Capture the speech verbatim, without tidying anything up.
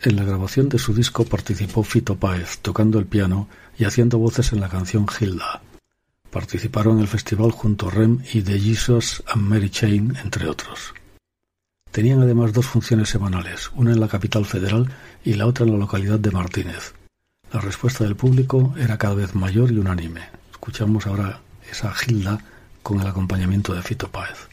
En la grabación de su disco participó Fito Páez, tocando el piano y haciendo voces en la canción Hilda. Participaron en el festival junto a Rem y The Jesus and Mary Chain, entre otros. Tenían además dos funciones semanales, una en la capital federal y la otra en la localidad de Martínez. La respuesta del público era cada vez mayor y unánime. Escuchamos ahora esa Hilda con el acompañamiento de Fito Páez.